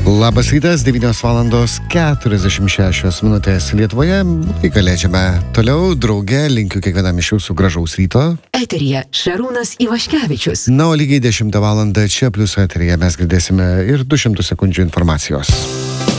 Labas rytas, 9:46 Lietuvoje. Laiką leidžiame toliau, drauge, linkiu kiekvienam iš jūsų gražaus ryto. Eteryje Šarūnas Ivaškevičius. Na, o lygiai 10 val. Čia plius eteryje mes girdėsime ir 200 sekundžių informacijos.